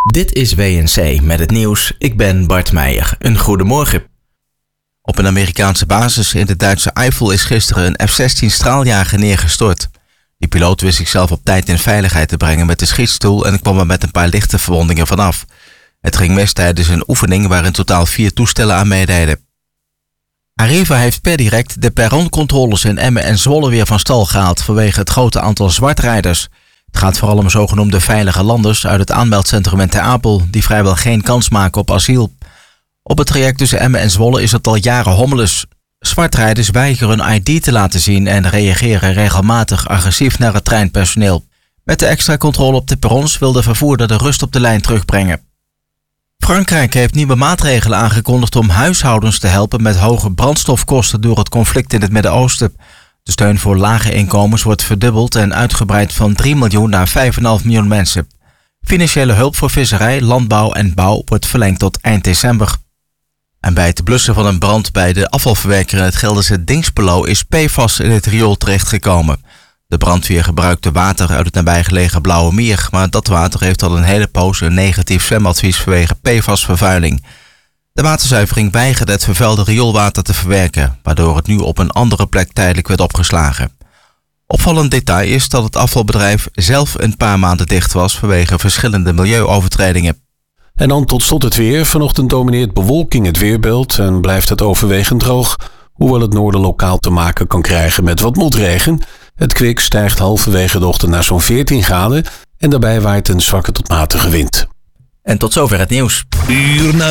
Dit is WNC met het nieuws. Ik ben Bart Meijer. Een goedemorgen. Op een Amerikaanse basis in de Duitse Eifel is gisteren een F-16 straaljager neergestort. Die piloot wist zichzelf op tijd in veiligheid te brengen met de schietstoel en kwam er met een paar lichte verwondingen vanaf. Het ging mis tijdens een oefening waar in totaal 4 toestellen aan meededen. Arriva heeft per direct de perroncontroles in Emmen en Zwolle weer van stal gehaald vanwege het grote aantal zwartrijders. Het gaat vooral om zogenoemde veilige landers uit het aanmeldcentrum in Ter Apel die vrijwel geen kans maken op asiel. Op het traject tussen Emmen en Zwolle is het al jaren hommeles. Zwartrijders weigeren hun ID te laten zien en reageren regelmatig agressief naar het treinpersoneel. Met de extra controle op de perrons wil de vervoerder de rust op de lijn terugbrengen. Frankrijk heeft nieuwe maatregelen aangekondigd om huishoudens te helpen met hoge brandstofkosten door het conflict in het Midden-Oosten. De steun voor lage inkomens wordt verdubbeld en uitgebreid van 3 miljoen naar 5,5 miljoen mensen. Financiële hulp voor visserij, landbouw en bouw wordt verlengd tot eind december. En bij het blussen van een brand bij de afvalverwerker in het Gelderse Dinxperlo is PFAS in het riool terechtgekomen. De brandweer gebruikte water uit het nabijgelegen Blauwe Meer, maar dat water heeft al een hele poos een negatief zwemadvies vanwege PFAS-vervuiling. De waterzuivering weigerde het vervuilde rioolwater te verwerken, waardoor het nu op een andere plek tijdelijk werd opgeslagen. Opvallend detail is dat het afvalbedrijf zelf een paar maanden dicht was vanwege verschillende milieuovertredingen. En dan tot slot het weer. Vanochtend domineert bewolking het weerbeeld en blijft het overwegend droog, hoewel het noorden lokaal te maken kan krijgen met wat motregen. Het kwik stijgt halverwege de ochtend naar zo'n 14 graden en daarbij waait een zwakke tot matige wind. En tot zover het nieuws.